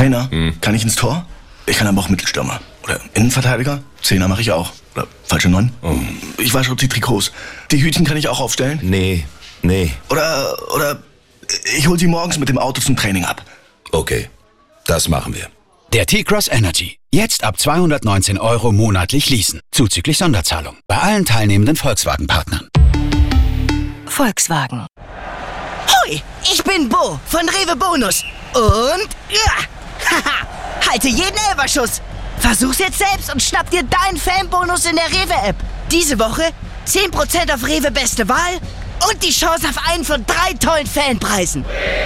Trainer, kann ich ins Tor? Ich kann aber auch Mittelstürmer. Oder Innenverteidiger? Zehner mache ich auch. Oder falsche 9? Ich wasche die Trikots. Die Hütchen kann ich auch aufstellen? Nee. Oder ich hol sie morgens mit dem Auto zum Training ab. Okay, das machen wir. Der T-Cross Energy. Jetzt ab 219 € monatlich leasen. Zuzüglich Sonderzahlung. Bei allen teilnehmenden Volkswagen-Partnern. Volkswagen. Hoi, ich bin Bo von Rewe Bonus. Und halte jeden Elferschuss. Versuch's jetzt selbst und schnapp dir deinen Fanbonus in der Rewe-App. Diese Woche 10% auf Rewe Beste Wahl und die Chance auf einen von 3 tollen Fanpreisen.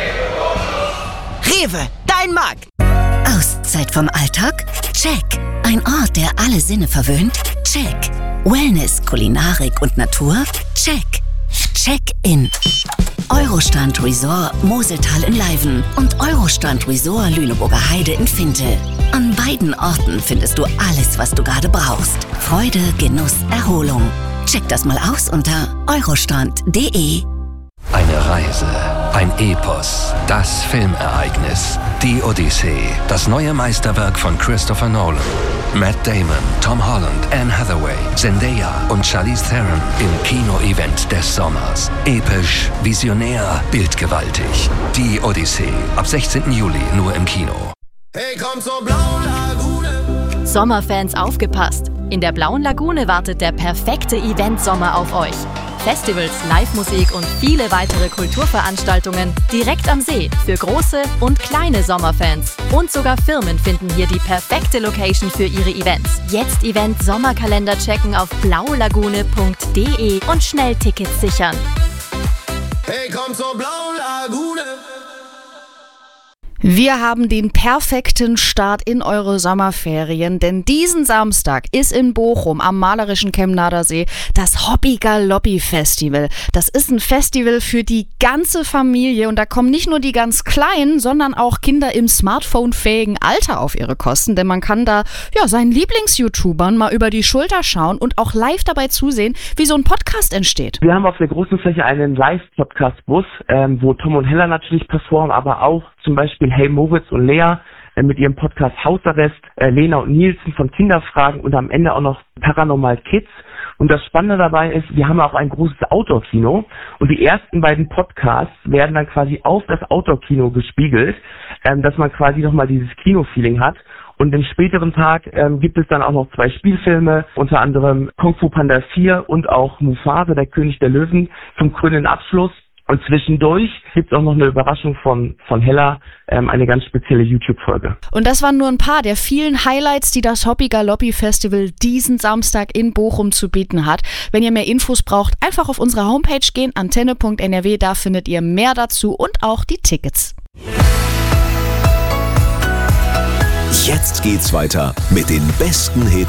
Rewe, dein Markt. Auszeit vom Alltag? Check. Ein Ort, der alle Sinne verwöhnt? Check. Wellness, Kulinarik und Natur? Check. Check-in. Eurostrand Resort Moseltal in Leiven und Eurostrand Resort Lüneburger Heide in Finte. An beiden Orten findest du alles, was du gerade brauchst. Freude, Genuss, Erholung. Check das mal aus unter eurostrand.de. Eine Reise, ein Epos, das Filmereignis, die Odyssee, das neue Meisterwerk von Christopher Nolan. Matt Damon, Tom Holland, Anne Hathaway, Zendaya und Charlize Theron im Kino-Event des Sommers. Episch, visionär, bildgewaltig. Die Odyssee, ab 16. Juli nur im Kino. Hey, komm zur Blauen Lagune. Sommerfans aufgepasst! In der Blauen Lagune wartet der perfekte Event-Sommer auf euch. Festivals, Live-Musik und viele weitere Kulturveranstaltungen direkt am See für große und kleine Sommerfans. Und sogar Firmen finden hier die perfekte Location für ihre Events. Jetzt Event-Sommerkalender checken auf blaulagune.de und schnell Tickets sichern. Hey, komm zur Blauen Lagune. Wir haben den perfekten Start in eure Sommerferien, denn diesen Samstag ist in Bochum am malerischen Chemnader See das Hoppi Galoppi Festival. Das ist ein Festival für die ganze Familie und da kommen nicht nur die ganz Kleinen, sondern auch Kinder im smartphone-fähigen Alter auf ihre Kosten, denn man kann da seinen Lieblings-YouTubern mal über die Schulter schauen und auch live dabei zusehen, wie so ein Podcast entsteht. Wir haben auf der großen Fläche einen Live-Podcast-Bus, wo Tom und Hella natürlich performen, aber auch zum Beispiel Hey Moritz und Lea mit ihrem Podcast Hausarrest, Lena und Nielsen von Kinderfragen und am Ende auch noch Paranormal Kids. Und das Spannende dabei ist, wir haben auch ein großes Outdoor-Kino und die ersten beiden Podcasts werden dann quasi auf das Outdoor-Kino gespiegelt, dass man quasi nochmal dieses Kino-Feeling hat. Und im späteren Tag gibt es dann auch noch 2 Spielfilme, unter anderem Kung Fu Panda 4 und auch Mufasa, der König der Löwen, zum krönenden Abschluss. Und zwischendurch gibt es auch noch eine Überraschung von Hella, eine ganz spezielle YouTube-Folge. Und das waren nur ein paar der vielen Highlights, die das Hoppi Galoppi Festival diesen Samstag in Bochum zu bieten hat. Wenn ihr mehr Infos braucht, einfach auf unsere Homepage gehen, antenne.nrw, da findet ihr mehr dazu und auch die Tickets. Jetzt geht's weiter mit den besten Hits